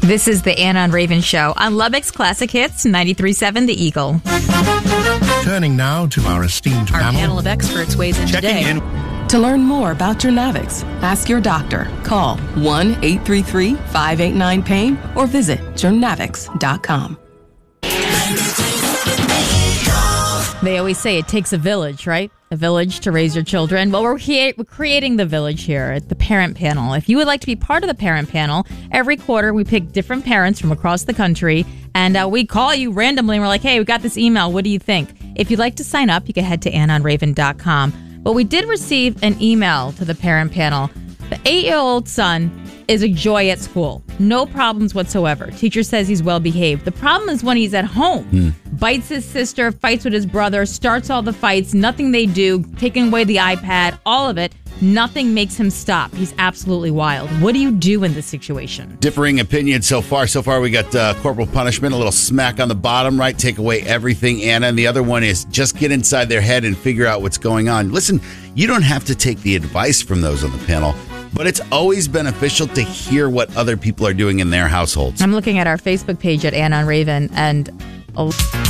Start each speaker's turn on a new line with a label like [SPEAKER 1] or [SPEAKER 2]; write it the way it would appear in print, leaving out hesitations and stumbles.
[SPEAKER 1] This is the Anna and Raven Show on Lubbock's Classic Hits 93.7 The Eagle.
[SPEAKER 2] Turning now to our esteemed
[SPEAKER 3] Our
[SPEAKER 2] panel.
[SPEAKER 3] panel of experts weighs in
[SPEAKER 2] Checking
[SPEAKER 3] today.
[SPEAKER 2] in.
[SPEAKER 4] To learn more about Jernavix, ask your doctor. Call 1-833-589-PAIN or visit jernavix.com.
[SPEAKER 1] They always say it takes a village, right? A village to raise your children. Well, we're creating the village here at the Parent Panel. If you would like to be part of the Parent Panel, every quarter we pick different parents from across the country, and we call you randomly, and we're like, hey, we got this email. What do you think? If you'd like to sign up, you can head to AnnaandRaven.com. But we did receive an email to the Parent Panel. The 8-year-old son is a joy at school. No problems whatsoever. Teacher says he's well behaved. The problem is when he's at home. Bites his sister, fights with his brother, starts all the fights, nothing they do, taking away the iPad, all of it. Nothing makes him stop. He's absolutely wild. What do you do in this situation?
[SPEAKER 5] Differing opinions so far. So far, we got corporal punishment, a little smack on the bottom, right? Take away everything, Anna. And the other one is just get inside their head and figure out what's going on. Listen, you don't have to take the advice from those on the panel, but it's always beneficial to hear what other people are doing in their households.
[SPEAKER 1] I'm looking at our Facebook page at Anna and Raven, and